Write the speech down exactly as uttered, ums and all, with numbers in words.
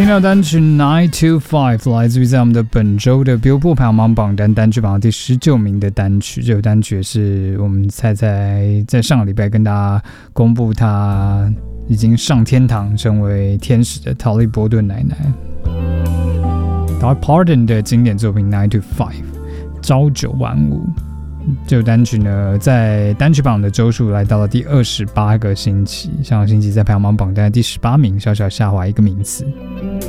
听到单曲 nine two five 来自于在我们的本周的 Billboard 排行榜榜单单曲榜第十九名的单曲。这首单曲也是我们猜猜在上个礼拜跟大家公布他已经上天堂成为天使的陶丽波顿奶奶 Dolly Parton 的经典作品 nine two five 朝九晚五。这首单曲呢，在单曲榜的周数来到了第二十八个星期，上个星期在排行榜榜单的第十八名，小小下滑一个名次。